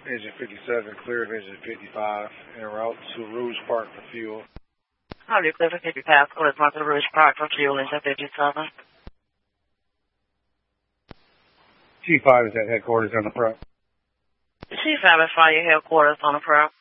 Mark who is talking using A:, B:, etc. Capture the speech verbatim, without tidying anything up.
A: engine fifty-seven, clear of engine fifty-five, en route to Rouge Park for fuel.
B: How do you clear for fifty-five, clear to Rouge Park for fuel, engine fifty-seven?
A: T five is at headquarters on the prep.
B: T five is fire headquarters on the prep.